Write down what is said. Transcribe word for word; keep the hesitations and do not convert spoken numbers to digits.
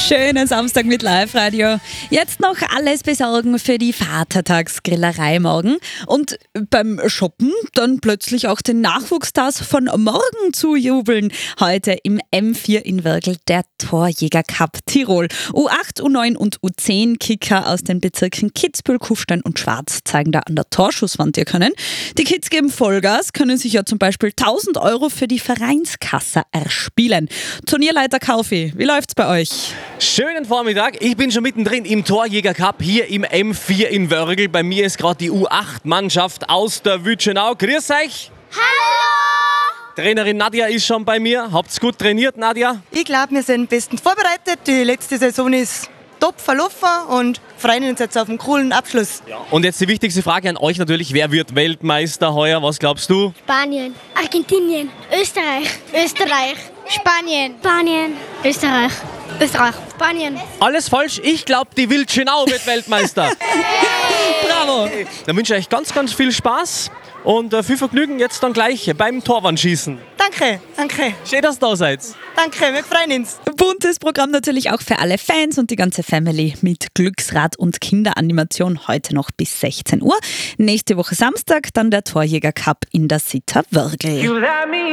Schönen Samstag mit Live-Radio. Jetzt noch alles besorgen für die Vatertagsgrillerei morgen. Und beim Shoppen dann plötzlich auch den Nachwuchsstars von morgen zujubeln. Heute im M vier in Wörgl der Torjäger Cup Tirol. U acht, U neun und U zehn Kicker aus den Bezirken Kitzbühel, Kufstein und Schwarz zeigen da an der Torschusswand ihr Können. Die Kids geben Vollgas, können sich ja zum Beispiel tausend Euro für die Vereinskasse erspielen. Turnierleiter Kaufi, wie läuft's bei euch? Schönen Vormittag, ich bin schon mittendrin im Torjäger Cup hier im M vier in Wörgl. Bei mir ist gerade die U acht Mannschaft aus der Wütschenau. Grüß euch! Hallo! Trainerin Nadja ist schon bei mir. Habt's gut trainiert, Nadja? Ich glaube, wir sind bestens vorbereitet. Die letzte Saison ist top verlaufen und freuen uns jetzt auf einen coolen Abschluss. Ja. Und jetzt die wichtigste Frage an euch natürlich. Wer wird Weltmeister heuer? Was glaubst du? Spanien, Argentinien, Österreich, Österreich, Spanien, Spanien, Österreich, Österreich, Spanien. Alles falsch. Ich glaube, die Wildschenau wird Weltmeister. Bravo! Dann wünsche ich euch ganz, ganz viel Spaß und äh, viel Vergnügen jetzt dann gleich beim Torwandschießen. Danke, danke, Schön, dass ihr da seid. danke, wir freuen uns. Buntes Programm natürlich auch für alle Fans und die ganze Family mit Glücksrad und Kinderanimation heute noch bis sechzehn Uhr. Nächste Woche Samstag dann der Torjäger Cup in der Sitter Wörgl.